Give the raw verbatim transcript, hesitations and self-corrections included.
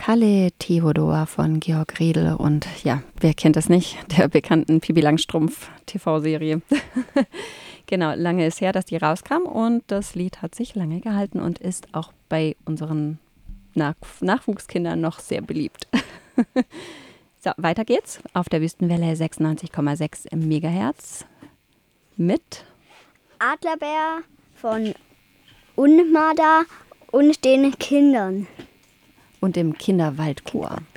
Kalle Theodor von Georg Riedel und ja, wer kennt das nicht, der bekannten Pippi Langstrumpf-T V-Serie. Genau, lange ist her, dass die rauskam und das Lied hat sich lange gehalten und ist auch bei unseren Nach- Nachwuchskindern noch sehr beliebt. So, weiter geht's auf der Wüstenwelle sechsundneunzig Komma sechs Megahertz mit Adlerbär von Unmada und den Kindern. und dem Kinderwaldchor.